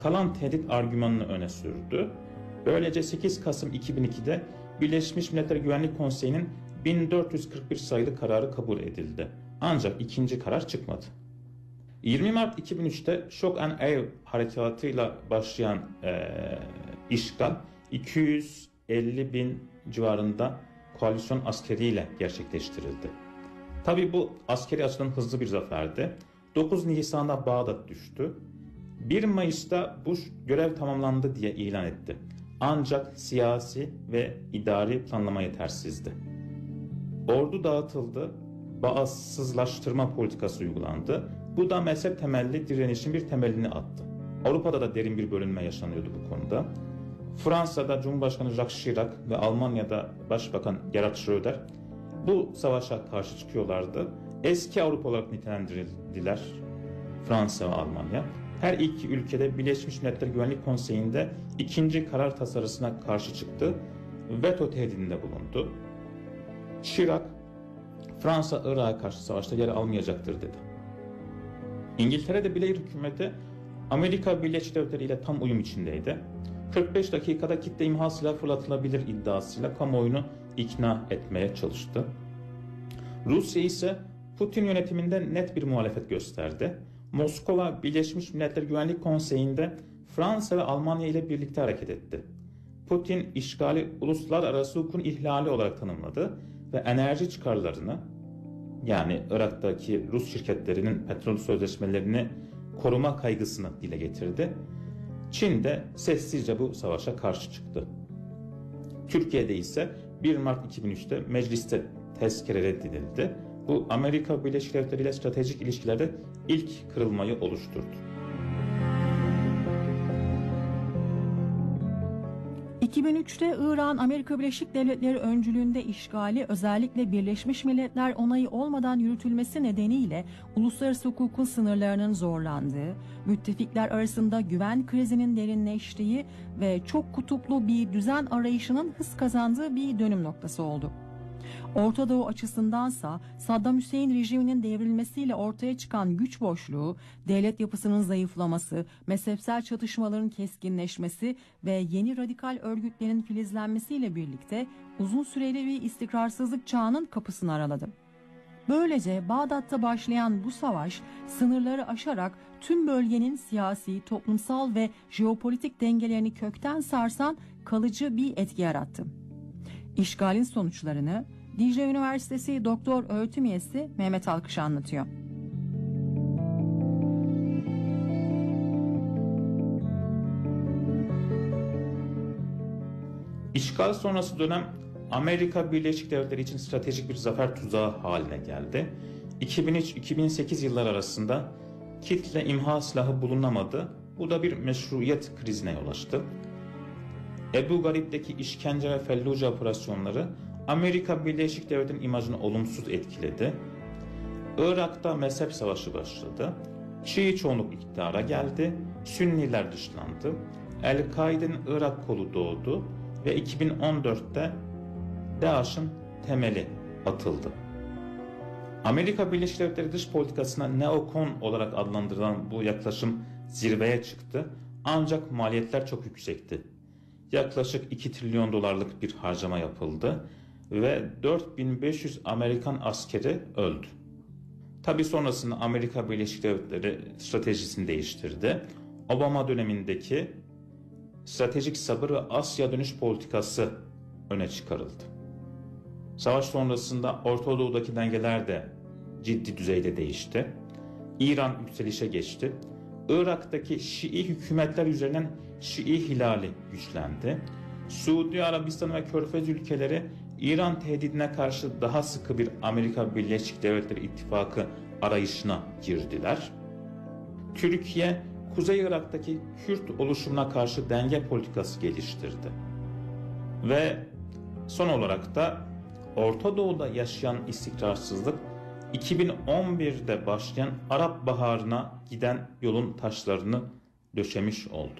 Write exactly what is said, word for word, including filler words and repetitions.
kalan tehdit argümanını öne sürdü. Böylece sekiz Kasım iki bin ikide Birleşmiş Milletler Güvenlik Konseyi'nin bin dört yüz kırk bir sayılı kararı kabul edildi. Ancak ikinci karar çıkmadı. yirmi Mart iki bin üçte Shock and Awe harekatıyla başlayan e, işgal iki yüz elli bin civarında koalisyon askeriyle gerçekleştirildi. Tabi bu askeri açıdan hızlı bir zaferdi. dokuz Nisan'da Bağdat düştü. bir Mayıs'ta Bush görev tamamlandı diye ilan etti. Ancak siyasi ve idari planlama yetersizdi. Ordu dağıtıldı, bağımsızlaştırma politikası uygulandı. Bu da mezhep temelli direnişin bir temelini attı. Avrupa'da da derin bir bölünme yaşanıyordu bu konuda. Fransa'da Cumhurbaşkanı Jacques Chirac ve Almanya'da Başbakan Gerhard Schröder bu savaşa karşı çıkıyorlardı. Eski Avrupa olarak nitelendirildiler Fransa ve Almanya. Her iki ülkede Birleşmiş Milletler Güvenlik Konseyi'nde ikinci karar tasarısına karşı çıktı. Veto tehdidinde bulundu. Chirac, Fransa Irak'a karşı savaşta yer almayacaktır dedi. İngiltere'de Blair hükümeti Amerika Birleşik Devletleri ile tam uyum içindeydi. kırk beş dakikada kitle imha silahı fırlatılabilir iddiasıyla kamuoyunu ikna etmeye çalıştı. Rusya ise Putin yönetiminde net bir muhalefet gösterdi. Moskova Birleşmiş Milletler Güvenlik Konseyi'nde Fransa ve Almanya ile birlikte hareket etti. Putin işgali uluslararası hukukun ihlali olarak tanımladı ve enerji çıkarlarını, yani Irak'taki Rus şirketlerinin petrol sözleşmelerini koruma kaygısını dile getirdi. Çin de sessizce bu savaşa karşı çıktı. Türkiye'de ise bir Mart iki bin üçte mecliste tezkere reddedildi. Bu Amerika Birleşik Devletleri ile stratejik ilişkilerde ilk kırılmayı oluşturdu. iki bin üçte İran, Amerika Birleşik Devletleri öncülüğünde işgali özellikle Birleşmiş Milletler onayı olmadan yürütülmesi nedeniyle uluslararası hukukun sınırlarının zorlandığı, müttefikler arasında güven krizinin derinleştiği ve çok kutuplu bir düzen arayışının hız kazandığı bir dönüm noktası oldu. Orta Doğu açısındansa Saddam Hüseyin rejiminin devrilmesiyle ortaya çıkan güç boşluğu, devlet yapısının zayıflaması, mezhepsel çatışmaların keskinleşmesi ve yeni radikal örgütlerin filizlenmesiyle birlikte uzun süreli bir istikrarsızlık çağının kapısını araladı. Böylece Bağdat'ta başlayan bu savaş sınırları aşarak tüm bölgenin siyasi, toplumsal ve jeopolitik dengelerini kökten sarsan kalıcı bir etki yarattı. İşgalin sonuçlarını Dicle Üniversitesi Doktor Öğretim Üyesi Mehmet Alkış anlatıyor. İşgal sonrası dönem Amerika Birleşik Devletleri için stratejik bir zafer tuzağı haline geldi. iki bin üç iki bin sekiz yıllar arasında kitle imha silahı bulunamadı. Bu da bir meşruiyet krizine yol açtı. Ebu Garib'deki işkence ve Felluce operasyonları Amerika Birleşik Devletleri'nin imajını olumsuz etkiledi. Irak'ta mezhep savaşı başladı. Şii çoğunluk iktidara geldi. Sünniler dışlandı. El-Kaide'nin Irak kolu doğdu ve iki bin on dörtte DAEŞ'in temeli atıldı. Amerika Birleşik Devletleri dış politikasına neokon olarak adlandırılan bu yaklaşım zirveye çıktı. Ancak maliyetler çok yüksekti. Yaklaşık iki trilyon dolarlık bir harcama yapıldı ve dört bin beş yüz Amerikan askeri öldü. Tabi sonrasında Amerika Birleşik Devletleri stratejisini değiştirdi. Obama dönemindeki stratejik sabır ve Asya dönüş politikası öne çıkarıldı. Savaş sonrasında Orta Doğu'daki dengeler de ciddi düzeyde değişti. İran yükselişe geçti. Irak'taki Şii hükümetler üzerinden Şii hilali güçlendi. Suudi Arabistan ve Körfez ülkeleri İran tehdidine karşı daha sıkı bir Amerika Birleşik Devletleri ittifakı arayışına girdiler. Türkiye, Kuzey Irak'taki Kürt oluşumuna karşı denge politikası geliştirdi. Ve son olarak da Orta Doğu'da yaşayan istikrarsızlık iki bin on birde başlayan Arap Baharı'na giden yolun taşlarını döşemiş oldu.